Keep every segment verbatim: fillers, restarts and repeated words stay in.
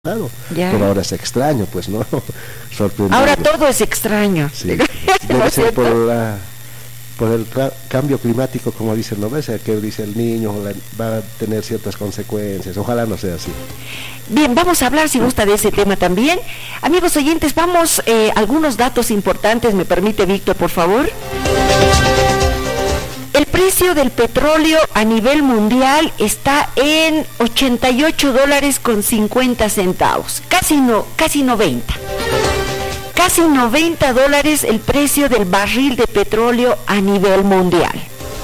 Claro, pero ahora es extraño, pues, ¿no? Ahora todo es extraño. Sí. Debe ser por, la, por el cambio climático, como dice el novela, que dice el niño, la, va a tener ciertas consecuencias. Ojalá no sea así. Bien, vamos a hablar, si gusta, de ese tema también. Amigos oyentes, vamos, eh, algunos datos importantes, ¿me permite, Víctor, por favor? El precio del petróleo a nivel mundial está en ochenta y ocho dólares con cincuenta centavos, casi no, casi noventa. Casi noventa dólares el precio del barril de petróleo a nivel mundial.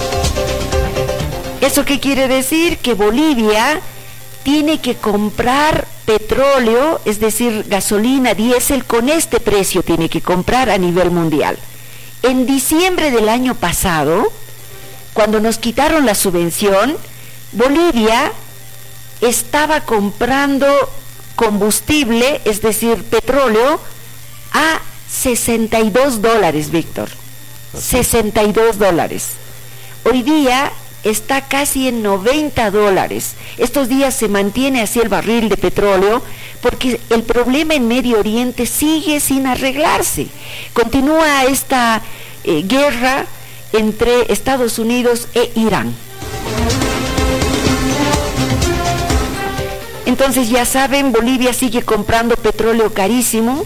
¿Eso qué quiere decir? Que Bolivia tiene que comprar petróleo, es decir, gasolina, diésel, con este precio tiene que comprar a nivel mundial. En diciembre del año pasado, cuando nos quitaron la subvención, Bolivia estaba comprando combustible, es decir, petróleo, a sesenta y dos dólares, Víctor. sesenta y dos dólares. Hoy día está casi en noventa dólares. Estos días se mantiene así el barril de petróleo porque el problema en Medio Oriente sigue sin arreglarse. Continúa esta eh, guerra entre Estados Unidos e Irán. Entonces, ya saben, Bolivia sigue comprando petróleo carísimo.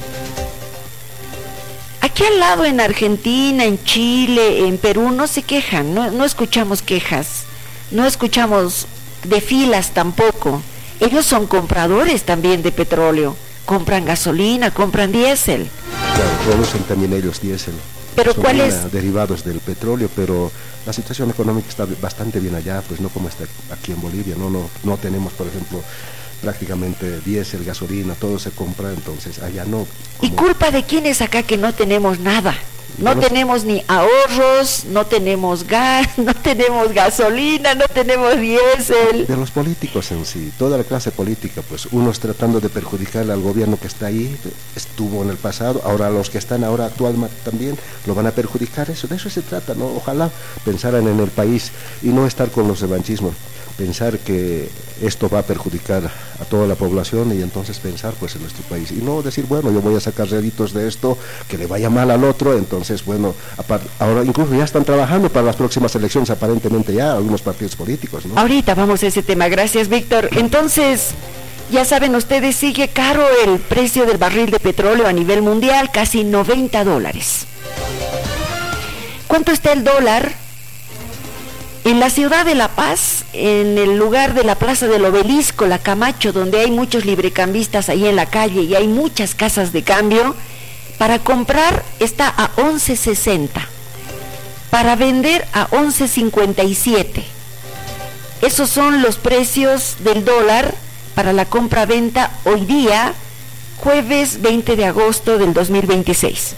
Aquí al lado, en Argentina, en Chile, en Perú, no se quejan, no, no escuchamos quejas, no escuchamos de filas tampoco. Ellos son compradores también de petróleo, compran gasolina, compran diésel. Claro, producen también ellos diésel. Pero ¿cuál es? Derivados del petróleo, pero la situación económica está bastante bien allá, pues no como está aquí en Bolivia, no, no, no tenemos, por ejemplo, prácticamente diésel, gasolina, todo se compra, entonces allá no. ¿Y culpa de quién es acá que no tenemos nada? No los... tenemos ni ahorros, no tenemos gas, no tenemos gasolina, no tenemos diésel. De los políticos en sí, toda la clase política, pues unos tratando de perjudicar al gobierno que está ahí, estuvo en el pasado, ahora los que están ahora actualmente también lo van a perjudicar, eso, de eso se trata, ¿no? Ojalá pensaran en el país y no estar con los revanchismos. Pensar que esto va a perjudicar a toda la población y entonces pensar pues en nuestro país y no decir, bueno, yo voy a sacar réditos de esto, que le vaya mal al otro, entonces bueno, ahora incluso ya están trabajando para las próximas elecciones aparentemente ya algunos partidos políticos, ¿no? Ahorita vamos a ese tema, gracias, Víctor. Entonces, ya saben ustedes, sigue caro el precio del barril de petróleo a nivel mundial, casi noventa dólares. ¿Cuánto está el dólar? En la ciudad de La Paz, en el lugar de la Plaza del Obelisco, la Camacho, donde hay muchos librecambistas ahí en la calle y hay muchas casas de cambio, para comprar está a once sesenta, para vender a once cincuenta y siete. Esos son los precios del dólar para la compra-venta hoy día, jueves veinte de agosto del dos mil veintiséis.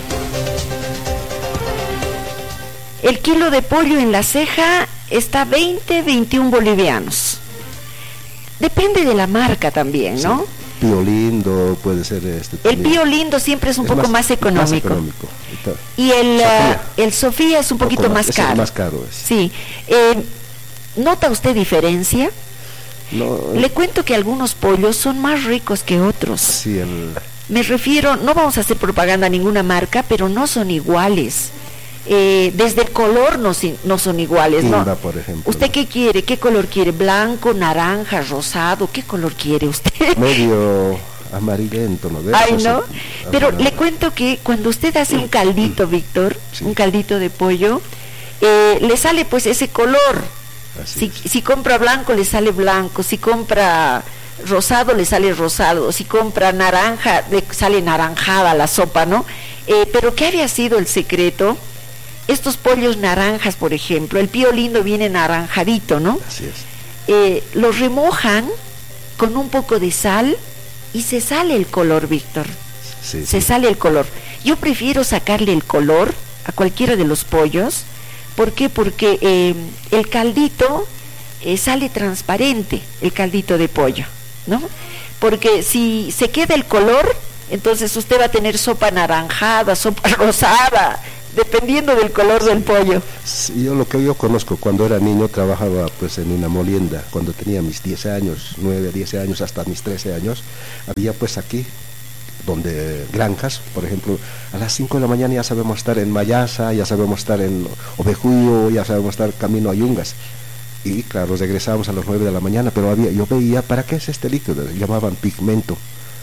El kilo de pollo en La Ceja está veinte, veintiún bolivianos. Depende de la marca también, ¿no? Sí. Pío Lindo puede ser este. El Pío Lindo siempre es un es poco más, más económico. Más económico. Y el Sofía. Uh, el Sofía es un poquito más, más caro. Es más caro es. Sí. Eh, ¿Nota usted diferencia? No. Le cuento que algunos pollos son más ricos que otros. Sí, el... Me refiero, no vamos a hacer propaganda a ninguna marca, pero no son iguales. Eh, desde el color no, no son iguales, Timba, ¿no? Por ejemplo, ¿Usted ¿no? qué quiere? ¿Qué color quiere? ¿Blanco, naranja, rosado? ¿Qué color quiere usted? Medio amarillento, ¿no? Ay, ¿no? Pero le cuento que cuando usted hace un caldito, Víctor, sí. un caldito de pollo, eh, le sale pues ese color. Si, si compra blanco, le sale blanco. Si compra rosado, le sale rosado. Si compra naranja, le sale naranjada la sopa, ¿no? Eh, pero ¿qué había sido el secreto? Estos pollos naranjas, por ejemplo, el Pío Lindo viene naranjadito, ¿no? Así es. Eh, los remojan con un poco de sal y se sale el color, Víctor. Sí, se sí. sale el color. Yo prefiero sacarle el color a cualquiera de los pollos. ¿Por qué? Porque eh, el caldito eh, sale transparente, el caldito de pollo, ¿no? Porque si se queda el color, entonces usted va a tener sopa naranjada, sopa rosada, dependiendo del color del pollo. Sí, yo lo que yo conozco, cuando era niño trabajaba pues en una molienda, cuando tenía mis diez años, nueve, diez años, hasta mis trece años, había pues aquí, donde granjas, por ejemplo, a las cinco de la mañana ya sabemos estar en Mayasa, ya sabemos estar en Ovejuyo, ya sabemos estar camino a Yungas. Y claro, regresábamos a las nueve de la mañana, pero había, yo veía, ¿para qué es este líquido? Llamaban pigmento.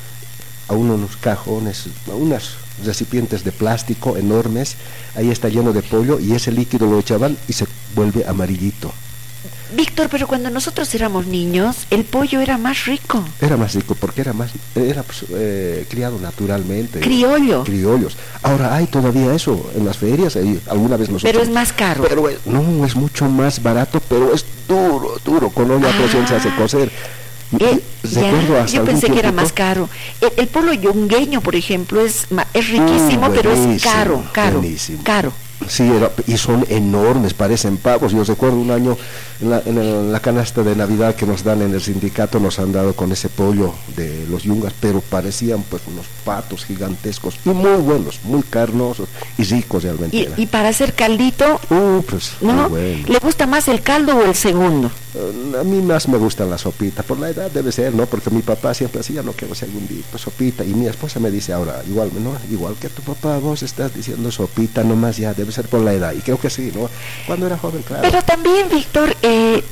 A unos cajones, a unos recipientes de plástico enormes, ahí está lleno de pollo y ese líquido lo echaban y se vuelve amarillito. Víctor, pero cuando nosotros éramos niños, el pollo era más rico. Era más rico porque era más era pues, eh, criado naturalmente. Criollo. Criollos. Ahora hay todavía eso en las ferias, ahí, alguna vez nosotros. Pero es más caro. Pero es, no, es mucho más barato, pero es duro, duro, con olla a presión se hace cocer. Eh, ya, yo pensé que era tiempito, más caro. El, el pollo yungueño, por ejemplo, es, es riquísimo, uh, pero es caro, caro, buenísimo. caro. Sí, era, y son enormes, parecen pavos. Yo recuerdo un año en la, en, el, en la canasta de Navidad que nos dan en el sindicato, nos han dado con ese pollo de los yungas, pero parecían pues unos patos gigantescos y muy buenos, muy carnosos y ricos realmente. Y, y para hacer caldito, uh, pues, ¿no? Bueno. ¿Le gusta más el caldo o el segundo? Uh, a mí más me gusta la sopita, por la edad debe ser, ¿no? Porque mi papá siempre decía, no quiero segundito, sopita, y mi esposa me dice ahora, igual, ¿no? Igual que tu papá, vos estás diciendo sopita nomás, ya debe ser por la edad, y creo que sí, ¿no? Cuando era joven, claro. Pero también, Víctor, eh,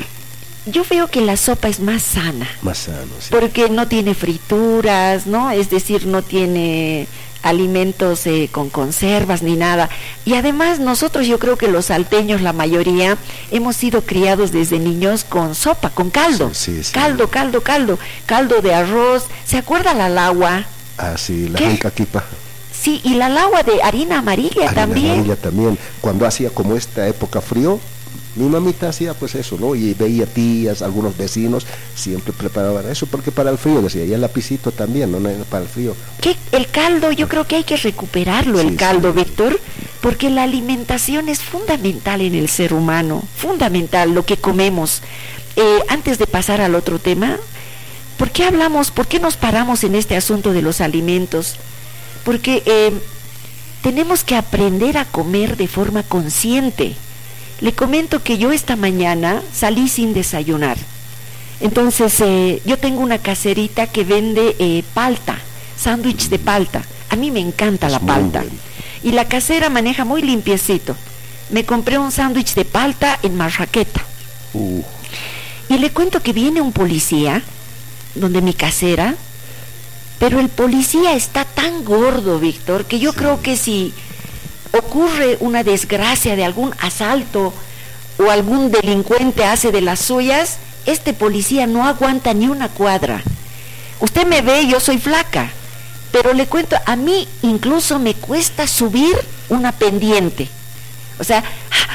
yo veo que la sopa es más sana. Más sano, sí. Porque no tiene frituras, ¿no? Es decir, no tiene alimentos eh, con conservas ni nada. Y además nosotros, yo creo que los salteños, la mayoría, hemos sido criados desde niños con sopa, con caldo. Sí, sí, sí. Caldo, caldo, caldo. Caldo de arroz. ¿Se acuerda la lagua? Ah, sí, la ¿Qué? jancaquipa. Sí, y la lagua de harina amarilla Harina también. amarilla también. Cuando hacía como esta época frío, mi mamita hacía pues eso, ¿no? Y veía tías, algunos vecinos, siempre preparaban eso, porque para el frío, decía, y el lapicito también, ¿no? Para el frío. ¿Qué? El caldo, yo creo que hay que recuperarlo, Sí, el caldo, sí. Víctor, porque la alimentación es fundamental en el ser humano, fundamental, lo que comemos. Eh, antes de pasar al otro tema, ¿por qué hablamos, por qué nos paramos en este asunto de los alimentos? Porque eh, tenemos que aprender a comer de forma consciente. Le comento que yo esta mañana salí sin desayunar. Entonces, eh, yo tengo una caserita que vende eh, palta, sándwich de palta. A mí me encanta Es la muy palta. bueno. Y la casera maneja muy limpiecito. Me compré un sándwich de palta en marraqueta. Uh, Y le cuento que viene un policía, donde mi casera, pero el policía está tan gordo, Víctor, que yo Sí. creo que si ocurre una desgracia de algún asalto o algún delincuente hace de las suyas, este policía no aguanta ni una cuadra. Usted me ve, yo soy flaca, pero le cuento, a mí incluso me cuesta subir una pendiente. O sea,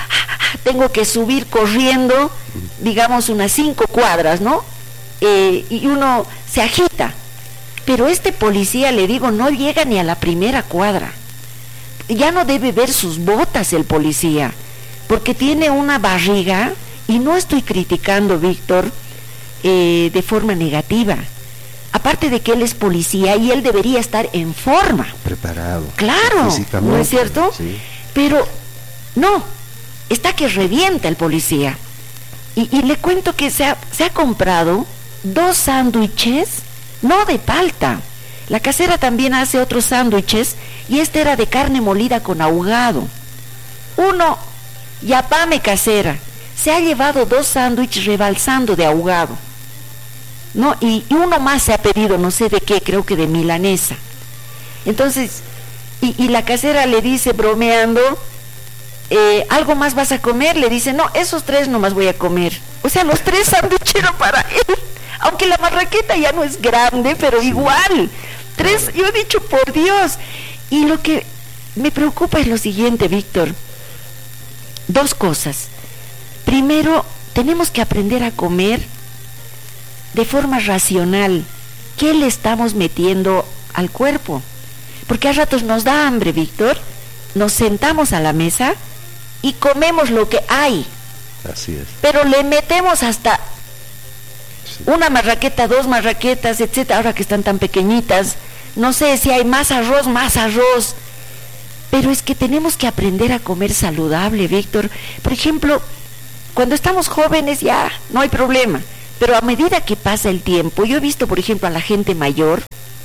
tengo que subir corriendo, digamos, unas cinco cuadras, ¿no? Eh, y uno se agita. Pero este policía, le digo, no llega ni a la primera cuadra. Ya no debe ver sus botas el policía, porque tiene una barriga, y no estoy criticando, Víctor, eh, de forma negativa. Aparte de que él es policía y él debería estar en forma. preparado. Claro, Físicamente, ¿no es cierto? Sí. Pero no, está que revienta el policía. Y, y le cuento que se ha, se ha comprado dos sándwiches, no de palta. La casera también hace otros sándwiches y este era de carne molida con ahogado. Uno, yapame casera, se ha llevado dos sándwiches rebalsando de ahogado. No, y, y uno más se ha pedido, no sé de qué, creo que de milanesa. Entonces, y, y la casera le dice bromeando, eh, ¿algo más vas a comer? Le dice, no, esos tres nomás voy a comer. O sea, los tres sándwiches eran para él. Aunque la marraqueta ya no es grande, pero sí. Igual. Tres, yo he dicho, por Dios. Y lo que me preocupa es lo siguiente, Víctor. Dos cosas. Primero, tenemos que aprender a comer de forma racional. ¿Qué le estamos metiendo al cuerpo? Porque a ratos nos da hambre, Víctor. Nos sentamos a la mesa y comemos lo que hay. Así es. Pero le metemos hasta sí. una marraqueta, dos marraquetas, etcétera. Ahora que están tan pequeñitas, no sé si hay más arroz, más arroz. pero es que tenemos que aprender a comer saludable, Víctor. Por ejemplo, cuando estamos jóvenes ya no hay problema, pero a medida que pasa el tiempo, yo he visto, por ejemplo, a la gente mayor,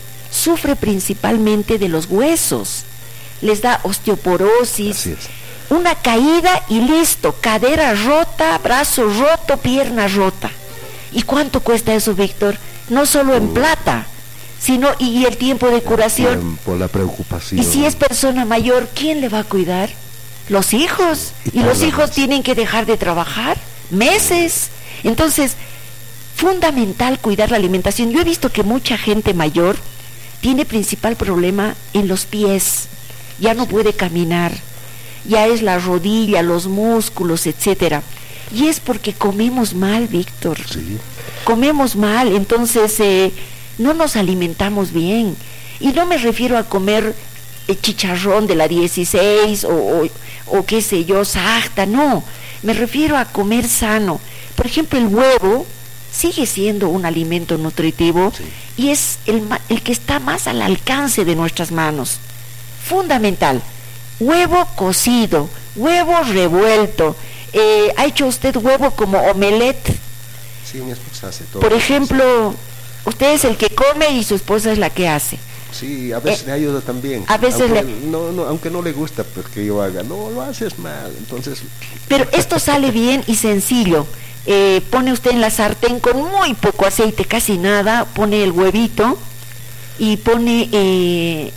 sufre principalmente de los huesos, les da osteoporosis, Así es. una caída y listo, cadera rota, brazo roto, pierna rota. ¿Y cuánto cuesta eso, Víctor? No solo en plata, sino y, y el tiempo de curación. El tiempo, la preocupación. Y si es persona mayor, ¿quién le va a cuidar? Los hijos. Y Y los tarda hijos más. tienen que dejar de trabajar meses. Entonces, fundamental cuidar la alimentación. Yo he visto que mucha gente mayor tiene principal problema en los pies. Ya no puede caminar. Ya es la rodilla, los músculos, etcétera. Y es porque comemos mal, Víctor. Sí. Comemos mal, entonces eh, no nos alimentamos bien. Y no me refiero a comer eh, chicharrón de la dieciséis o, o, o qué sé yo, sarta, no. Me refiero a comer sano. Por ejemplo, el huevo sigue siendo un alimento nutritivo, Sí. y es el, ma- el que está más al alcance de nuestras manos. Fundamental. Huevo cocido, huevo revuelto. Eh, ¿Ha hecho usted huevo como omelette? Sí, mi esposa hace todo. Por ejemplo, usted es el que come y su esposa es la que hace. Sí, a veces eh, le ayuda también. a veces aunque, le- no, no, aunque no le gusta pues, que yo haga, no, lo haces mal, entonces... Pero esto sale bien y sencillo. Eh, pone usted en la sartén con muy poco aceite, casi nada, pone el huevito y pone eh,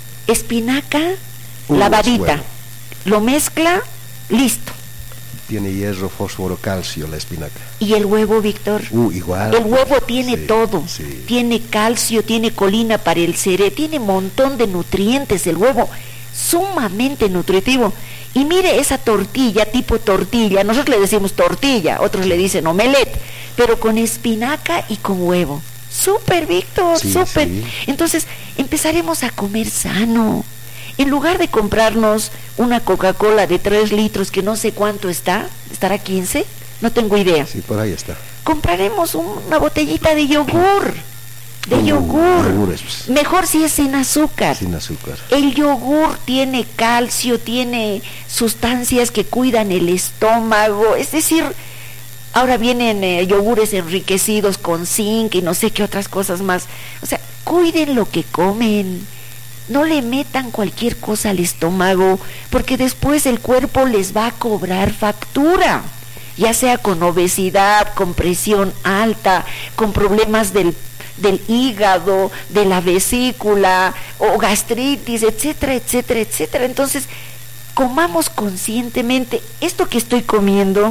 espinaca Uh, lavadita. es bueno. Lo mezcla, listo. Tiene hierro, fósforo, calcio, la espinaca. Y el huevo, Víctor. Uh, igual. El huevo tiene Sí, todo, sí. tiene calcio, tiene colina para el cerebro, tiene montón de nutrientes, el huevo, sumamente nutritivo. Y mire esa tortilla, tipo tortilla, nosotros le decimos tortilla, otros le dicen omelette, pero con espinaca y con huevo. Súper, Víctor, Sí, súper. sí. Entonces, empezaremos a comer sano. En lugar de comprarnos una Coca-Cola de tres litros que no sé cuánto está, ¿estará quince? No tengo idea. Sí, por ahí está. Compraremos un- una botellita de yogur, de Uh, yogur, yogures, pues. mejor si es sin azúcar. Sin azúcar. El yogur tiene calcio, tiene sustancias que cuidan el estómago, es decir, ahora vienen eh, yogures enriquecidos con zinc y no sé qué otras cosas más. O sea, cuiden lo que comen. No le metan cualquier cosa al estómago, porque después el cuerpo les va a cobrar factura, ya sea con obesidad, con presión alta, con problemas del, del hígado, de la vesícula, o gastritis, etcétera, etcétera, etcétera. Entonces, comamos conscientemente esto que estoy comiendo,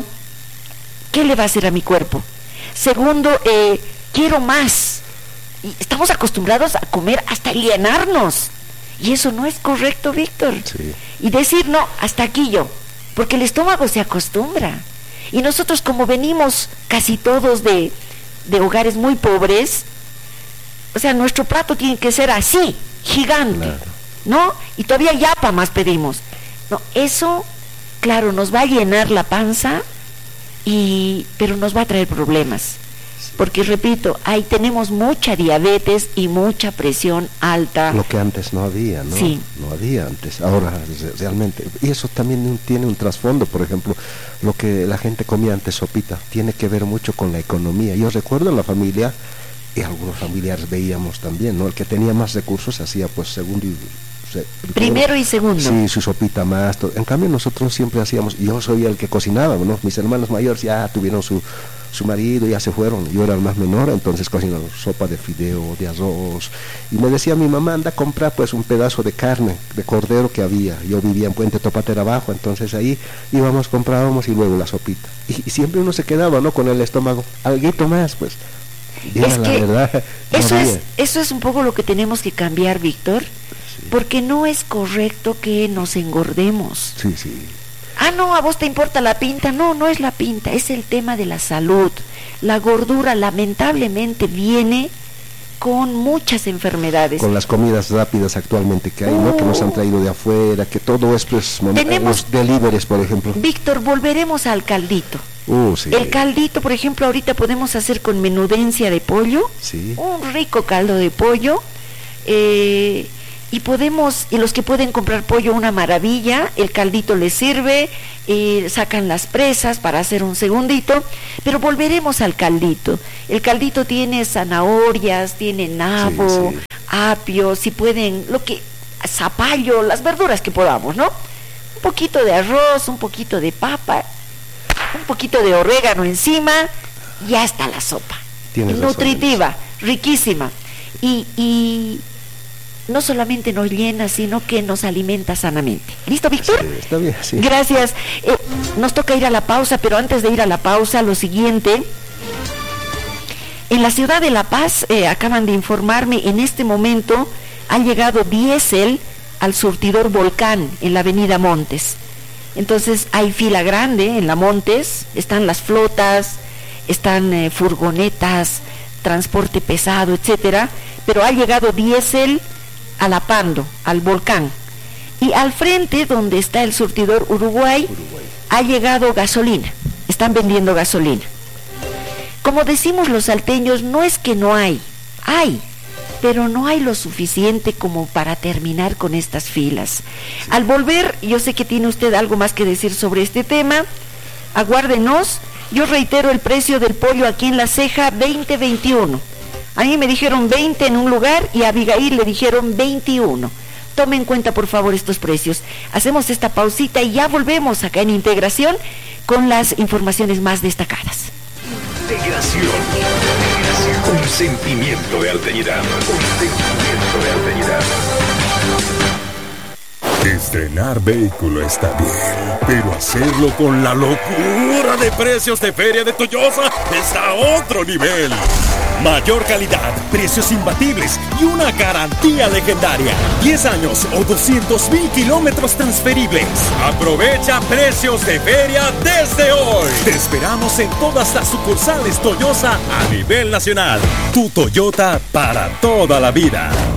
¿qué le va a hacer a mi cuerpo? Segundo, eh, quiero más. Y estamos acostumbrados a comer hasta llenarnos. Y eso no es correcto, Víctor. Sí. Y decir, no, hasta aquí yo. Porque el estómago se acostumbra. Y nosotros, como venimos casi todos de, de hogares muy pobres, o sea, nuestro plato tiene que ser así, gigante, Claro. ¿no? Y todavía yapa más pedimos. No, eso, claro, nos va a llenar la panza, y pero nos va a traer problemas. Porque, repito, ahí tenemos mucha diabetes y mucha presión alta. Lo que antes no había, ¿no? Sí. No había antes, ahora re- realmente. Y eso también un- tiene un trasfondo, por ejemplo, lo que la gente comía antes, sopita, tiene que ver mucho con la economía. Yo recuerdo en la familia, y algunos familiares veíamos también, ¿no? El que tenía más recursos hacía pues segundo y... se- Primero y segundo. Sí, su sopita más. todo. En cambio nosotros siempre hacíamos, yo soy el que cocinaba, ¿no? Mis hermanos mayores ya tuvieron su, su marido, ya se fueron, yo era el más menor, entonces cocinaron sopa de fideo, de arroz, y me decía mi mamá, anda a comprar pues un pedazo de carne, de cordero que había, yo vivía en Puente Topatera abajo, entonces ahí íbamos, comprábamos y luego la sopita, y, y siempre uno se quedaba, ¿no? Con el estómago, alguito más, pues, y era Es la que verdad, no Eso había. es, eso es un poco lo que tenemos que cambiar, Víctor, porque no es correcto que nos engordemos. Sí, sí. Ah, no, a vos te importa la pinta. No, no es la pinta, es el tema de la salud. La gordura lamentablemente viene con muchas enfermedades. Con las comidas rápidas actualmente que hay, ¿no? Que nos han traído de afuera, que todo es pues mom- Tenemos- los deliveries, por ejemplo. Víctor, volveremos al caldito. Uh, sí. El caldito, por ejemplo, ahorita podemos hacer con menudencia de pollo, Sí. un rico caldo de pollo, eh, y podemos, y los que pueden comprar pollo, una maravilla, el caldito les sirve, eh, sacan las presas para hacer un segundito, pero volveremos al caldito. El caldito tiene zanahorias, tiene nabo, sí, sí. apio, si pueden, lo que, zapallo, las verduras que podamos, ¿no? Un poquito de arroz, un poquito de papa, un poquito de orégano encima, ya está la sopa. Tienes nutritiva, razón, riquísima, y, y no solamente nos llena, sino que nos alimenta sanamente. ¿Listo, Víctor? Sí, está bien, sí. Gracias. Eh, nos toca ir a la pausa, pero antes de ir a la pausa, lo siguiente. En la ciudad de La Paz, eh, acaban de informarme, en este momento ha llegado diésel al surtidor Volcán en la avenida Montes. Entonces hay fila grande en la Montes, están las flotas, están eh, furgonetas, transporte pesado, etcétera, pero ha llegado diésel a La Pando, al Volcán. Y al frente, donde está el surtidor Uruguay, Uruguay, ha llegado gasolina, están vendiendo gasolina. Como decimos los salteños, no es que no hay, hay, pero no hay lo suficiente como para terminar con estas filas. Sí. Al volver, yo sé que tiene usted algo más que decir sobre este tema, aguárdenos. Yo reitero el precio del pollo aquí en La Ceja, veinte veintiuno. A mí me dijeron veinte en un lugar y a Abigail le dijeron veintiuno. Tome en cuenta, por favor, estos precios. Hacemos esta pausita y ya volvemos acá en Integración con las informaciones más destacadas. Integración. Integración. Un sentimiento de alteridad. Un sentimiento de alteridad. Estrenar vehículo está bien, pero hacerlo con la locura de precios de Feria de Toyosa está a otro nivel. Mayor calidad, precios imbatibles y una garantía legendaria. diez años o doscientos mil kilómetros transferibles. Aprovecha precios de feria desde hoy. Te esperamos en todas las sucursales Toyosa a nivel nacional. Tu Toyota para toda la vida.